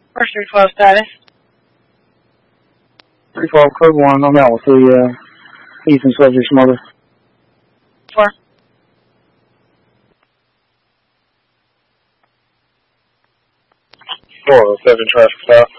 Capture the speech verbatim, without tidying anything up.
First three twelve status. three twelve code one, I'm out with the uh, Ethan subject's mother. Four. four oh seven traffic stop.